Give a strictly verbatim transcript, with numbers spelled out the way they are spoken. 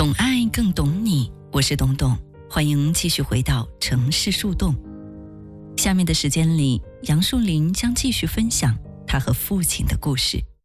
懂爱更懂你，我是董董，欢迎继续回到城市树洞。下面的时间里，杨树林将继续分享他和父亲的故事。